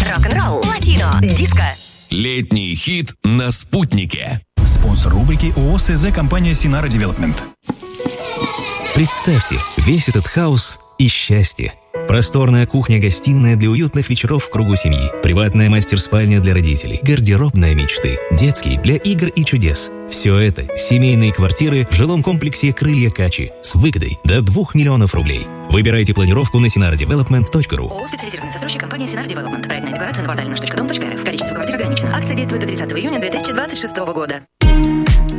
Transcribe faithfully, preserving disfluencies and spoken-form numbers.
рок-н-ролл, латино, диско. Летний хит на спутнике. Спонсор рубрики ООО СЗ компания Sinara Development. Представьте, весь этот хаос и счастье. Просторная кухня-гостиная для уютных вечеров в кругу семьи, приватная мастер-спальня для родителей, гардеробная мечты, детский для игр и чудес. Все это – семейные квартиры в жилом комплексе «Крылья Качи» с выгодой до двух миллионов рублей. Выбирайте планировку на синара девелопмент точка ру. ООО «Специализированный застройщик» компания Sinara Development. Проектная декларация на портале наш точка дом точка эр эф. Количество квартир ограничено. Акция действует до тридцатого июня две тысячи двадцать шестого года.